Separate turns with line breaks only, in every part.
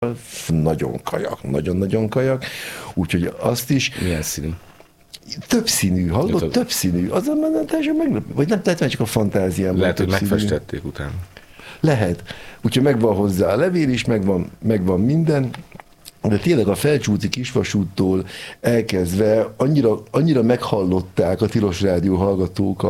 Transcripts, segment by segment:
nagyon kajak, nagyon-nagyon kajak, úgyhogy azt is...
Milyen színű?
Többszínű, hallod? Többszínű. Azon már teljesen meglepő. Vagy nem, lehet, csak a fantáziám.
Lehet, hogy megfestették utána.
Lehet. Úgyhogy megvan hozzá a levél is, megvan minden, de tényleg a Felcsúti Kisvasúttól elkezdve annyira meghallották a Tilos Rádió hallgatók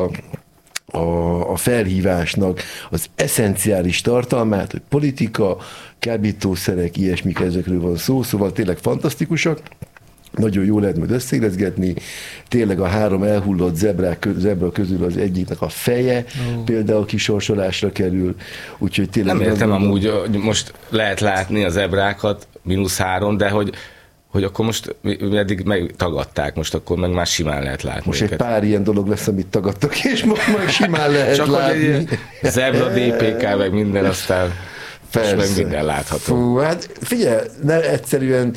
a felhívásnak az eszenciális tartalmát, hogy politika, kábítószerek, ilyesmik, ezekről van szó, szóval tényleg fantasztikusak. Nagyon jó lehet majd összeérezgetni. Tényleg a 3 elhullott zebra közül az egyiknek a feje például kisorsolásra kerül. Úgyhogy tényleg
nem értem amúgy, most lehet látni a zebrákat, -3, de hogy akkor most eddig megtagadták, most akkor meg már simán lehet látni.
Most őket. Egy pár ilyen dolog lesz, amit tagadtak, és most már simán lehet
csak
látni.
Csak zebra, DPK, meg minden, aztán meg minden látható.
Fú, hát figyelj, egyszerűen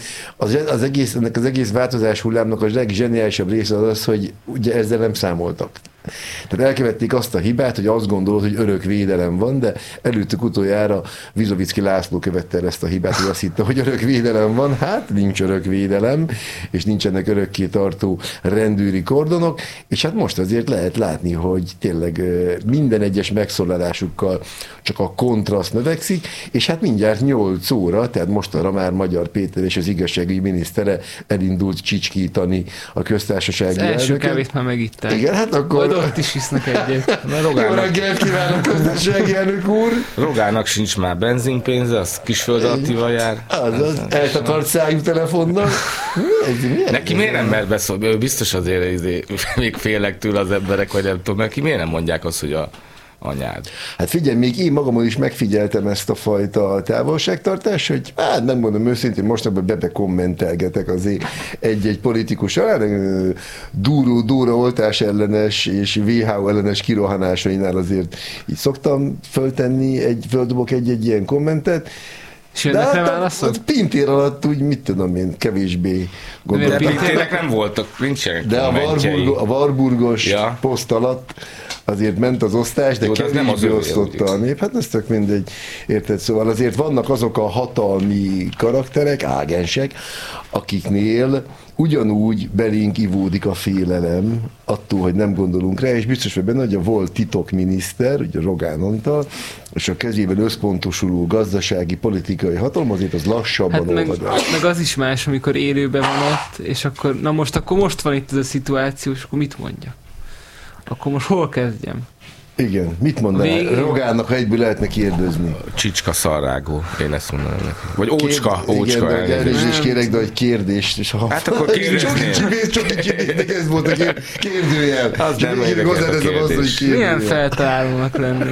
ennek az egész változás hullámnak a legzseniálisabb része az, hogy ugye ezzel nem számoltak. Tehát elkövették azt a hibát, hogy azt gondolod, hogy örök védelem van, de előttük utoljára Vizovicki László követte el ezt a hibát, hogy azt hitte, hogy örök védelem van. Hát nincs örök védelem, és nincsenek örökké tartó rendőri kordonok, és hát most azért lehet látni, hogy tényleg minden egyes megszólalásukkal csak a kontraszt növekszik, és hát mindjárt 8 óra, tehát mostanra már Magyar Péter és az igazságügyi minisztere elindult csicskítani a köztársasági elnököt.
Az első kávét már megitták.
Igen, hát akkor...
Majd ott is isznak egyet.
Jó reggelt kívánok, köztársasági elnök úr!
Rogának sincs már benzinpénze, az Kisföld Attival jár.
Azaz, eltakart szájú telefonnal.
Neki miért nem mer beszólni? Biztos azért még félek tőle az emberek, vagy nem tudom, neki miért nem mondják azt, hogy a anyád.
Hát figyelj, még én magamon is megfigyeltem ezt a fajta távolságtartást, hogy hát nem mondom őszintén, mostanában kommentelgetek azért egy politikus alá, Dóra oltás ellenes és WHO ellenes kirohanásainál azért így szoktam földobok egy ilyen kommentet.
És jönnek rá válaszok?
Pintér alatt úgy, mit tudom én, kevésbé
gondoltam. De Pintérnek nem voltak, nincsenek.
De a Warburgos poszt alatt azért ment az osztás, de kevésbé osztotta a nép. Hát ez tök mindegy, érted? Szóval azért vannak azok a hatalmi karakterek, ágensek, akiknél ugyanúgy belénk ivódik a félelem attól, hogy nem gondolunk rá, és biztos vagy benne, hogy a volt titokminiszter, ugye Rogán Antal, és a kezében összpontosuló gazdasági, politikai hatalom, azért az lassabban olvadás.
Meg az is más, amikor élőben van ott, és akkor, most van itt ez a szituáció, és akkor mit mondja? Akkor most hol kezdjem?
Igen, mit mondaná? Rogánnak, ha egyből lehetne kérdezni.
Csicska szarrágó, én ezt mondanám neki. Vagy ócska.
Igen, elnézést kérek, de egy kérdést. És
hát akkor kérdeznél.
Csak ez volt a kérdőjel.
Az nem érdekes a kérdés.
Milyen feltalálónak lenni?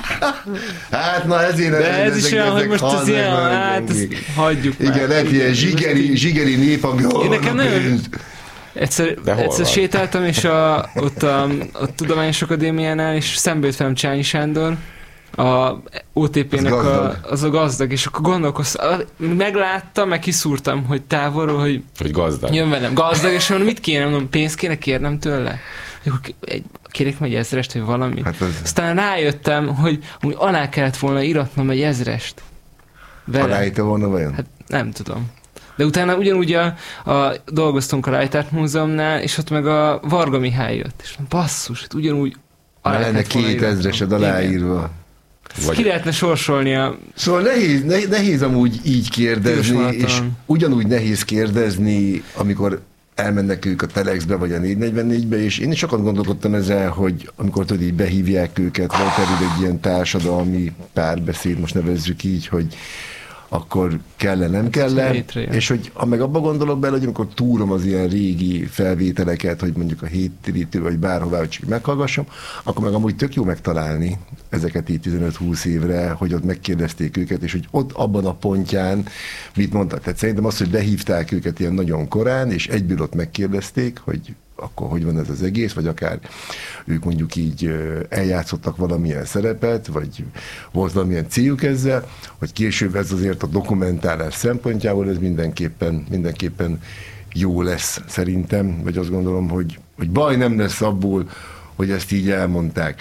Hát na ezért...
De ez is olyan, hogy most ez ilyen, hát ezt hagyjuk már.
Igen, lehet ilyen zsigeri néphangja.
Nekem nagyon... Egyszer sétáltam, és ott a Tudományos Akadémiánál, és szembe jött velem Csányi Sándor, a OTP-nek az a gazdag, és akkor gondolkoztam, megláttam, meg kiszúrtam, hogy távolról, hogy
gazdag.
Jön velem, gazdag, és mondom, mit kéne, mondom, pénzt kéne kérnem tőle? Kérek meg 1000-est, vagy valami. Hát aztán rájöttem, hogy alá kellett volna íratnom egy 1000-est.
Aláírta volna vajon?
Hát nem tudom. De utána ugyanúgy dolgoztunk a Rajtárt Múzeumnál, és ott meg a Varga Mihály jött. És mondom, basszus, hát ugyanúgy
alá lenne 2000-esed aláírva.
Ki lehetne sorsolni a...
Szóval nehéz amúgy így kérdezni, és ugyanúgy nehéz kérdezni, amikor elmennek ők a Telexbe, vagy a 444-be, és én is sokat gondolkodtam ezzel, hogy amikor tudod, így behívják őket, vagy pedig egy ilyen társadalmi párbeszéd, most nevezzük így, hogy akkor kell-e, nem kell-e, és hogy meg abba gondolok bele, hogy amikor túrom az ilyen régi felvételeket, hogy mondjuk a héttérítő, vagy bárhová, hogy csak meghallgassam, akkor meg amúgy tök jó megtalálni ezeket így 15-20 évre, hogy ott megkérdezték őket, és hogy ott abban a pontján mit mondtak. Tehát szerintem az, hogy behívták őket ilyen nagyon korán, és egyből ott megkérdezték, hogy akkor hogy van ez az egész, vagy akár ők mondjuk így eljátszottak valamilyen szerepet, vagy volt valamilyen céljuk ezzel, hogy később ez azért a dokumentálás szempontjából ez mindenképpen jó lesz szerintem, vagy azt gondolom, hogy baj nem lesz abból, hogy ezt így elmondták.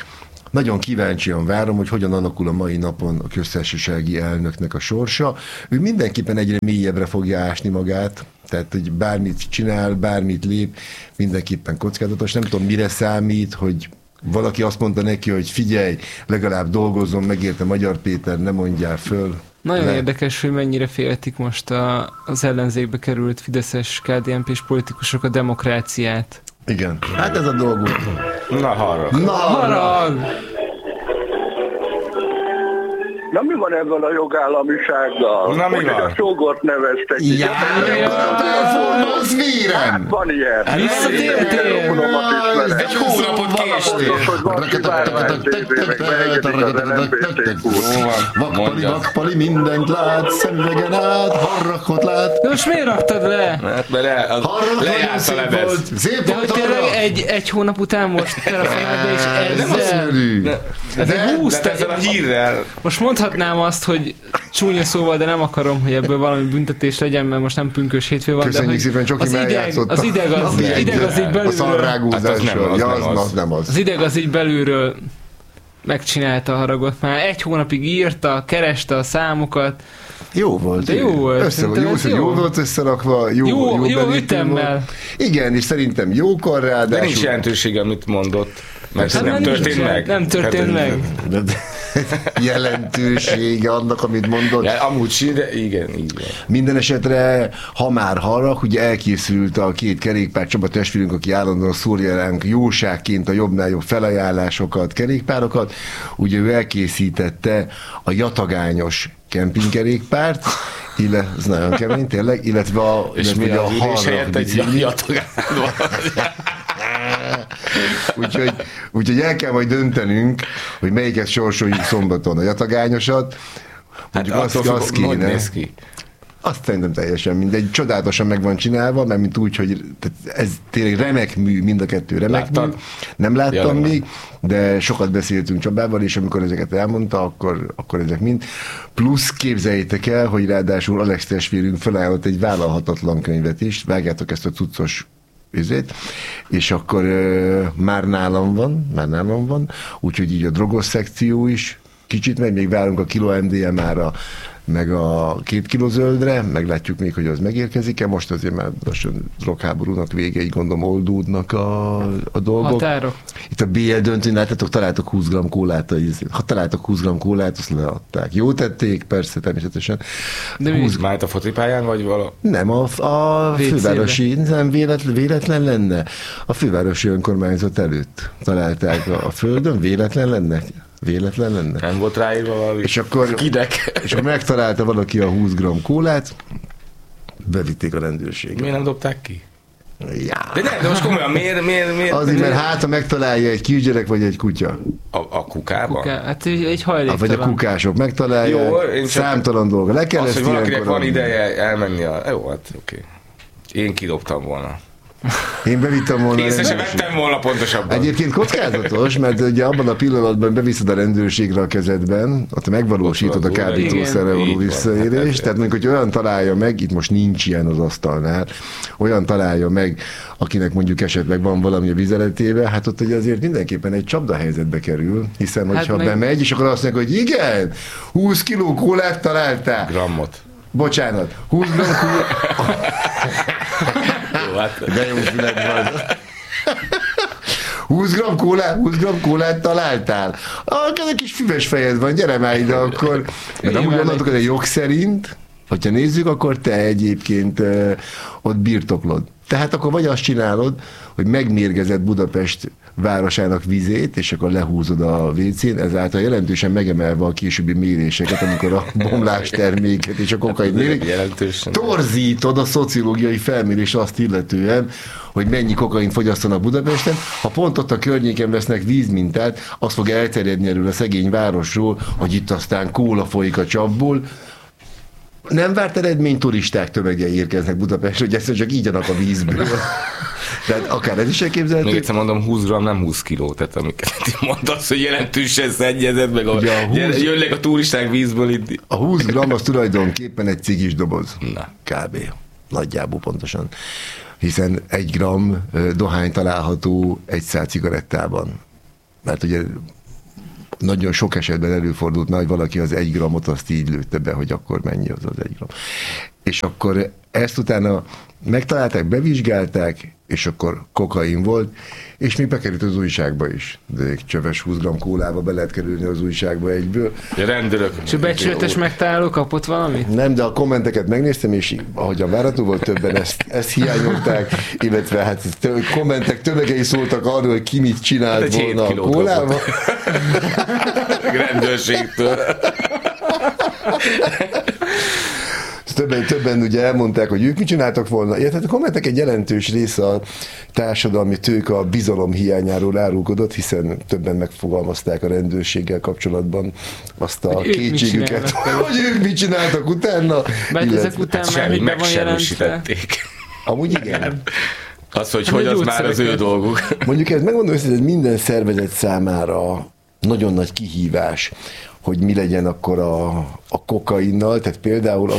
Nagyon kíváncsian várom, hogy hogyan alakul a mai napon a köztársasági elnöknek a sorsa. Ő mindenképpen egyre mélyebbre fogja ásni magát, tehát hogy bármit csinál, bármit lép, mindenképpen kockázatos. Nem tudom, mire számít, hogy valaki azt mondta neki, hogy figyelj, legalább dolgozzon, megérte Magyar Péter, ne mondjál föl.
Nagyon érdekes, hogy mennyire féltik most az ellenzékbe került fideszes KDNP-s politikusok a demokráciát.
Igen. Hát ez a dolgunk.
Na harag.
Na harag!
Na mi van ezzel a jogállamisággal?
Na mi van?
A sógort neveztek.
Az vérem!
Hát van ilyen.
Visszatértél!
Egy hónapot késtél.
Vakpali mindent lát, szemüvegen át, harrakot lát.
De most miért raktad le?
Mert lejárt a lemez.
De hogy tényleg egy hónap után most telefonálod, és
ezzel a hírrel.
Most mondhatnám azt, hogy csúnya szóval, de nem akarom, hogy ebből valami büntetés legyen, mert most nem pünkös hétfő van.
Köszönjük szépen, Csoki
az ideg az így belülről.
A szarrágúzással, az nem az.
Az ideg az így belülről megcsinálta a haragot. Már egy hónapig írta, kereste a számokat.
Jó volt.
De jó volt.
Jó volt összerakva, jó
ütemmel.
Igen, és szerintem jókor ráadásul.
De nincs jelentősége, amit mondott. Mert ez nem történt meg.
Nem történt meg.
Jelentősége annak, amit mondott.
Ja, amúgy de igen.
Minden esetre, ha már harag, ugye elkészült a két kerékpár, Csaba testvérünk, aki állandóan szórja ránk jóságként a jobbnál jobb felajánlásokat, kerékpárokat, ugye ő elkészítette a jatagányos kempingkerékpárt, ez nagyon kemény tényleg, illetve a
harag bicikli.
Úgyhogy el kell majd döntenünk, hogy melyiket sorsoljuk szombaton, a jatagányosat. Mondjuk azt kéne. Azt szerintem teljesen mindegy. Csodálatosan meg van csinálva, mert mint úgy, hogy ez tényleg remek mű, mind a kettő remek mű. Nem láttam még, de sokat beszéltünk Csabával, és amikor ezeket elmondta, akkor ezek mind. Plusz képzeljétek el, hogy ráadásul Alex testvérünk felajánlott egy vállalhatatlan könyvet is. Vágjátok ezt a cuccos üzét, és akkor már nálam van, úgyhogy így a drogos szekció is kicsit megy, még várunk a kiló MDMA-ra, meg a 2 kiló zöldre, meglátjuk még, hogy az megérkezik-e. Most azért már lassan drogháborúnak vége, így gondolom oldódnak a dolgok.
Határok.
Itt a BL döntőn, látjátok, találtak 20 g kólát, ha találtak 20 g kólát, azt leadták. Jó tették, persze, természetesen.
De 20 már a focipályán, vagy vala?
Nem, a fővárosi, nem véletlen lenne. A fővárosi önkormányzat előtt találták a földön, véletlen lenne.
Nem volt ráírva valami.
És akkor megtalálta valaki a 20 g kólát, bevitték a rendőrséget.
Miért nem dobták ki?
Ja.
De most komolyan, miért?
Azért, mert ha megtalálja egy kisgyerek vagy egy kutya.
A kukában?
Hát egy hajléktalan.
Vagy a kukások megtalálja. Jó, számtalan dolga. Le kell
azt,
ezt
hogy valakinek van ideje elmenni Jó, hát oké. Én kidobtam volna.
Én bevittem volna.
Észre sem vettem volna pontosabban.
Egyébként kockázatos, mert ugye abban a pillanatban beviszed a rendőrségre a kezedben, ott megvalósítod a kábítószerrel való visszaélést, tehát mondjuk, hogy olyan találja meg, itt most nincs ilyen az asztalnál, olyan találja meg, akinek mondjuk esetleg van valami a vizeletében, hát ott ugye azért mindenképpen egy csapdahelyzetbe kerül, hiszen hogyha bemegy, és akkor azt mondja, hogy igen, 20 kiló kólát találtál.
Grammot.
Bocsánat, 20 g de jó fület van. 20 g kólát találtál. Egy kis füves fejed van, gyere már ide akkor. Mert amúgy onnantól, hogy a jog szerint, hogyha nézzük, akkor te egyébként ott birtoklod. Tehát akkor vagy azt csinálod, hogy megmérgezed Budapest városának vizét, és akkor lehúzod a WC-n, ezáltal jelentősen megemelve a későbbi méréseket, amikor a bomlás terméket és a kokain mérik. Torzítod a szociológiai felmérés azt illetően, hogy mennyi kokaint fogyasztanak Budapesten. Ha pont ott a környéken vesznek vízmintát, az fog elterjedni erről a szegény városról, hogy itt aztán kóla folyik a csapból. Nem várt eredmény, turisták tömegei érkeznek Budapestre, hogy egyszerűen csak ígyanak a vízből. Tehát akár ez is elképzelhető.
Még egyszer mondom, 20 g nem 20 kiló, tehát amiket mondasz, hogy jelentősen szennyezed, meg jönnek a turisták vízből itt.
A 20 g az tulajdonképpen egy cigis doboz. Na. Kb. Nagyjából pontosan. Hiszen 1 g dohány található egy szál cigarettában. Mert ugye nagyon sok esetben előfordult már, hogy valaki az 1 grammot azt így lőtte be, hogy akkor mennyi az 1 gramm. És akkor ezt utána megtalálták, bevizsgálták, és akkor kokain volt, és még bekerült az újságba is. De egy csöves 20 gramm kólába be lehet kerülni az újságba egyből.
A rendőrök.
És a becsületes megtaláló kapott valamit?
Nem, de a kommenteket megnéztem, és ahogyan várható volt, többen ezt hiányolták, illetve hát kommentek tömegei szóltak arról, hogy ki mit csinált hát volna a kólával.
Rendőrségtől.
Többen ugye elmondták, hogy ők mit csináltak volna. Tehát a kommentek egy jelentős része a társadalmi tőke a bizalom hiányáról árulkodott, hiszen többen megfogalmazták a rendőrséggel kapcsolatban azt a kétségüket, hogy ők mit csináltak utána.
Mert ezek után már
semmi, megsemmisítették.
Amúgy igen.
Az, hogy az már az ő dolguk.
Mondjuk ez megmondom, hogy ez minden szervezet számára nagyon nagy kihívás, hogy mi legyen akkor a kokainnal, tehát például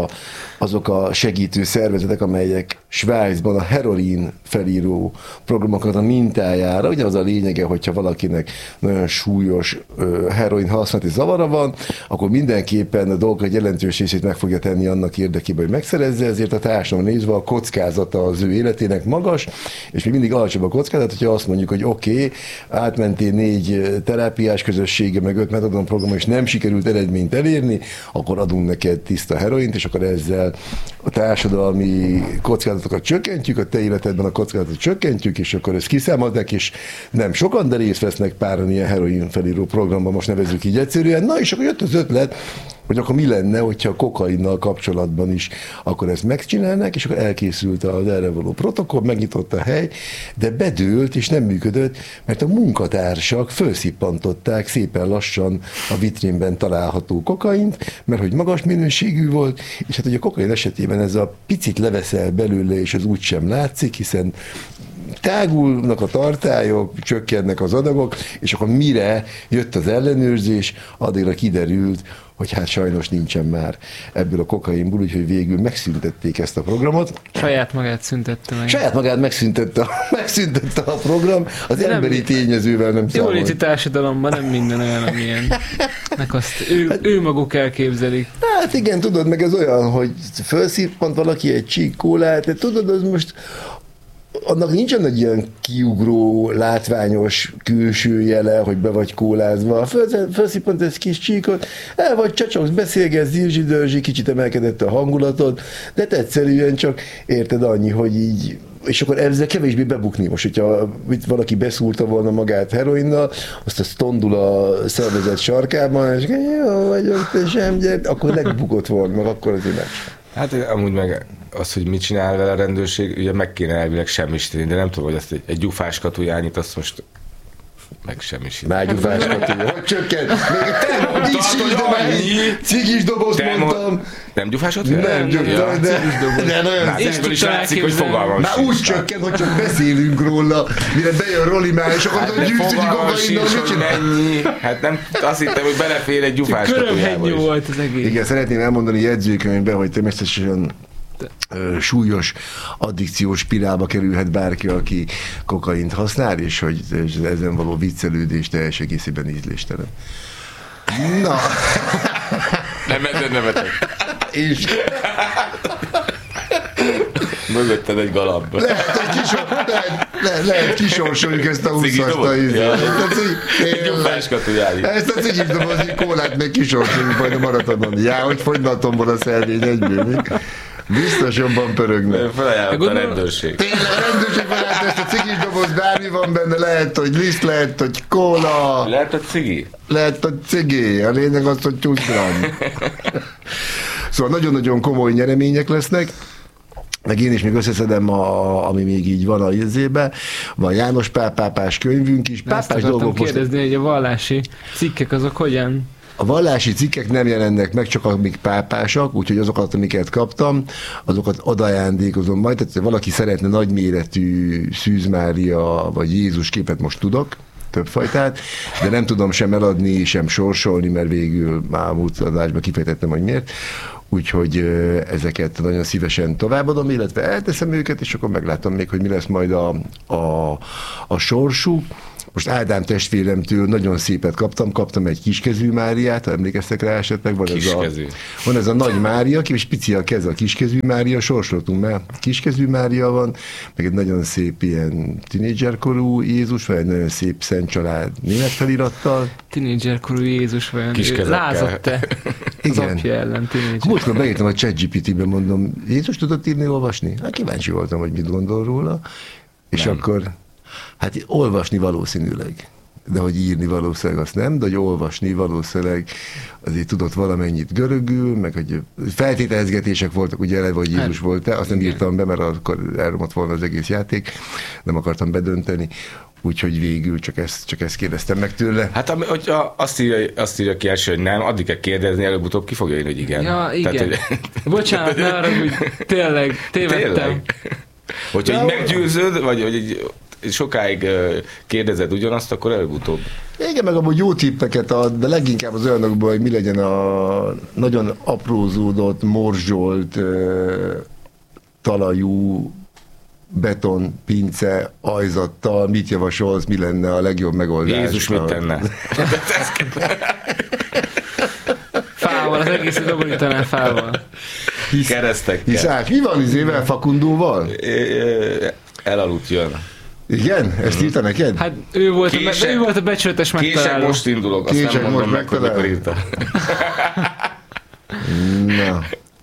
azok a segítő szervezetek, amelyek Svájcban a heroin felíró programokat a mintájára, ugye az a lényege, hogyha valakinek nagyon súlyos heroin használati zavara van, akkor mindenképpen a dolgok egy jelentős részét meg fogja tenni annak érdekében, hogy megszerezze, ezért a társadalom nézve a kockázata az ő életének magas, és még mindig alacsonyabb a kockázat, hogyha azt mondjuk, hogy oké, átmentél 4 terápiás közössége, meg 5 metadon program, és nem sikerült eredményt elérni, akkor adunk neked tiszta heroint, és akkor ezzel a társadalmi kockázatokat csökkentjük, a te életedben a kockázatot csökkentjük, és akkor ezt kiszámolták, és nem sokan, de részt vesznek páran ilyen heroin felíró programban, most nevezzük így egyszerűen. Na, és akkor jött az ötlet, hogy akkor mi lenne, hogyha a kokainnal kapcsolatban is akkor ezt megcsinálnák, és akkor elkészült az erre való protokoll, megnyitott a hely, de bedőlt, és nem működött, mert a munkatársak felszippantották szépen lassan a vitrínben található kokaint, mert hogy magas minőségű volt, és hát ugye a kokain esetében ez a picit leveszel belőle, és az úgysem látszik, hiszen tágulnak a tartályok, csökkennek az adagok, és akkor mire jött az ellenőrzés, addigra kiderült, hogy hát sajnos nincsen már ebből a kokainból, úgyhogy végül megszüntették ezt a programot.
Saját magát szüntette meg.
Saját magát megszüntette a program, az nem, emberi tényezővel nem számolt.
Jóléti társadalomban nem minden olyan, amilyennek azt ő maguk elképzelik.
Hát igen, tudod, meg ez olyan, hogy felszippant valaki egy csík kólát, de tudod, az most annak nincsen egy ilyen kiugró, látványos külső jele, hogy be vagy kólázva. Felszippant egy kis csíkot, el vagy csacsogsz, beszélgetsz, zirzsi-dörzsi, kicsit emelkedett a hangulatod, de egyszerűen csak érted annyi, hogy így, és akkor ezzel kevésbé bebukni. Most, hogyha valaki beszúrta volna magát heroinnal, azt a tondul a szervezet sarkában, és jó vagyok, te sem gyert, akkor megbukott volna, meg akkor azért meg.
Hát amúgy meg az, hogy mit csinál vele a rendőrség, ugye meg kéne elvileg semmisíteni, de nem tudom, hogy azt egy gyufás katujányit, azt most meg semmisíteni.
Már gyufás katujányit, hogy csökkent? Még cigis doboz mondtam.
Nem gyufás katujányit?
Nem gyufás, de nagyon
szépen is látszik, hogy fogalmam
már úgy csökken, hogy csak beszélünk róla, mire bejön Roli már, és akkor gyűjtődik kokainnal, mit csinál?
Hát nem, azt hittem, hogy belefér egy gyufás katujába is.
Volt az egész.
Igen, szeretném elmondani jegyzőkönyvben, hogy természetesen súlyos addikciós spirálba kerülhet bárki, aki kokaint használ, és hogy ezen való viccelődés teljes egészében ízléstelen. Na.
Nem eted.
És...
Mögötted egy galamb.
Lehet kisorsoljuk ezt a 20-ast ezt a cigis dobozni kólát még kisorsoljuk majd a maratonon. Já, hogy fogyna a tombol a szelvény egyből, mi? Biztos jobban pörögne.
Felajánlott a rendőrség.
Tényleg a rendőrség felállt ezt a cigis doboz, bármi van benne, lehet, hogy liszt, lehet, hogy kóla.
Lehet, hogy cigi?
Lehet, hogy cigi. A lényeg az, hogy 20 gramm. Szóval nagyon-nagyon komoly nyeremények lesznek. Meg én is még összeszedem, ami még így van a jegyzébe. Van János Pál pápás könyvünk is.
Pápás dolgok kérdezni, hogy a vallási cikkek azok hogyan?
A vallási cikkek nem jelennek meg, csak amik pápásak, úgyhogy azokat, amiket kaptam, azokat odajándékozom majd. Tehát, ha valaki szeretne nagyméretű Szűz Mária vagy Jézus képet, most tudok, több fajtát, de nem tudom sem eladni, sem sorsolni, mert végül már múlt adásban kifejtettem, hogy miért. Úgyhogy ezeket nagyon szívesen továbbadom, illetve elteszem őket, és akkor meglátom még, hogy mi lesz majd a sorsuk. most Ádám testvéremtől nagyon szépet kaptam egy kiskezű Máriát, ha emlékeztek rá esetleg, van ez a nagy Mária, és pici a kez a kiskezű Mária, sorsoltunk már, kiskezű Mária van, meg egy nagyon szép ilyen tinédzserkorú Jézus, vagy egy nagyon szép Szent Család német felirattal.
Tinédzserkorú Jézus, vagy lázadt-e az apja ellen tinédzser.
Múltkor beírtam a ChatGPT-ben, mondom, Jézus tudott írni, olvasni? Hát kíváncsi voltam, hogy mit gondol róla, és
nem.
Akkor hát olvasni valószínűleg, de hogy írni valószínűleg azt nem, de hogy olvasni valószínűleg azért tudott valamennyit görögül, meg hogy feltételezgetések voltak, ugye eleve, hogy Jézus volt-e, azt nem írtam be, mert akkor elromott volna az egész játék, nem akartam bedönteni, úgyhogy végül csak ezt kérdeztem meg tőle.
Hát hogyha azt írja ki első, hogy nem, addig kell kérdezni, előbb-utóbb ki fogja írni, hogy igen.
Ja, igen. Tehát, hogy... Bocsánat, ne arra, hogy tényleg tévedtem. Tényleg?
Hogyha így meggyőzöd, vagy hogy így sokáig kérdezed ugyanazt, akkor előbb-utóbb.
Igen, meg abban jó tippeket ad, de leginkább az olyanokból, hogy mi legyen a nagyon aprózódott, morzsolt talajú beton, pince, ajzattal, mit javasolsz, mi lenne a legjobb megoldás?
Jézus mit tenne?
Fával, az egészet doborítaná fával.
Keresztekkel.
Hisz mi van izével, Fakundóval?
Elaludt jön.
Igen? Ezt írta neked?
Hát ő volt a becsületes megtaláló.
Kések most indulok, azt nem mondom meg, hogy mikor írta.
Na.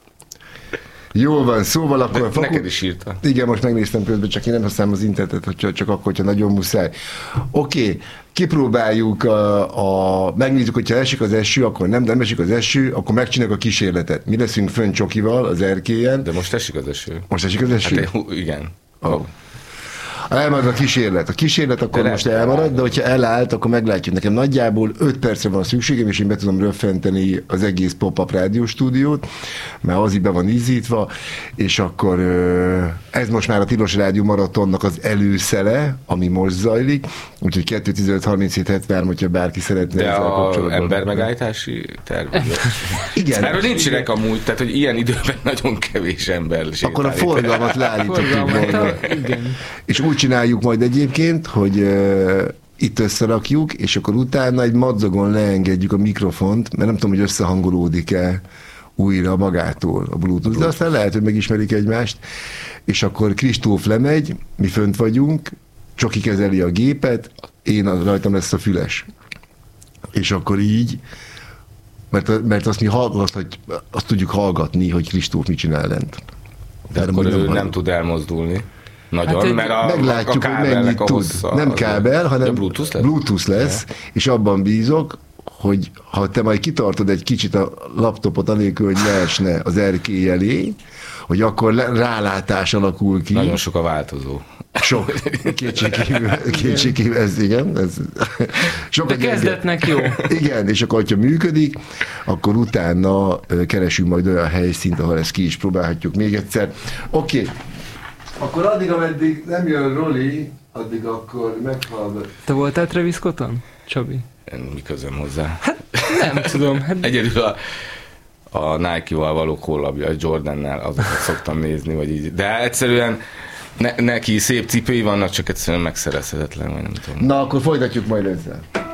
Jól van, szóval akkor...
Neked is írta.
Igen, most megnéztem közben, csak én nem használom az internetet, csak akkor, hogyha nagyon muszáj. Oké, kipróbáljuk, megnézzük, hogyha esik az eső, akkor nem esik az eső, akkor megcsináljuk a kísérletet. Mi leszünk fönn csokival az erkélyen.
De most esik az eső.
Most esik az eső?
Hát, igen.
Oh. Elmarad a kísérlet. A kísérlet akkor most elmarad, de hogyha elállt, akkor meglátjuk. Nekem nagyjából 5 percre van szükségem, és én be tudom röffenteni az egész Pop-Up rádióstúdiót, mert az így be van ízítva, és akkor ez most már a Tilos Rádió Maratonnak az előszele, ami most zajlik, úgyhogy 2.15.37.73, hogyha bárki szeretne
ezzel kapcsolatban. De embermegállítási terv.
Igen.
Erről nincsenek amúgy, tehát hogy ilyen időben nagyon kevés ember sétál.
Akkor a forgalmat leállítottuk volna. És úgy csináljuk majd egyébként, hogy itt összerakjuk, és akkor utána egy madzagon leengedjük a mikrofont, mert nem tudom, hogy összehangolódik-e újra magától a Bluetooth, de aztán lehet, hogy megismerik egymást, és akkor Kristóf lemegy, mi fönt vagyunk, Csoki kezeli a gépet, én rajtam lesz a füles. És akkor így, mert azt mi azt tudjuk hallgatni, hogy Kristóf mit csinál lent.
De akkor ő nem tud elmozdulni. Nagyon, hát mert
meglátjuk, hogy mennyit tud. Nem kábel, hanem Bluetooth lesz, és abban bízok, hogy ha te majd kitartod egy kicsit a laptopot anélkül, hogy leesne az erkély elé, hogy akkor rálátás alakul ki.
Nagyon sok a változó.
Sok. Kétségkívül, ez igen.
De kezdetnek jó.
Igen, és akkor, hogyha működik, akkor utána keresünk majd olyan helyszínt, ahol ezt ki is próbálhatjuk még egyszer. Oké. Akkor addig, ameddig nem jön Roli, addig akkor meghallgat.
Te voltál Travis Scotton, Csabi?
Mi közöm hozzá?
Hát nem tudom.
Egyedül a Nike-val való kollabja, a Jordannel, azokat szoktam nézni, vagy így. De egyszerűen neki szép cipői vannak, csak egyszerűen megszerezhetetlen, vagy nem tudom.
Na, akkor folytatjuk majd ezzel.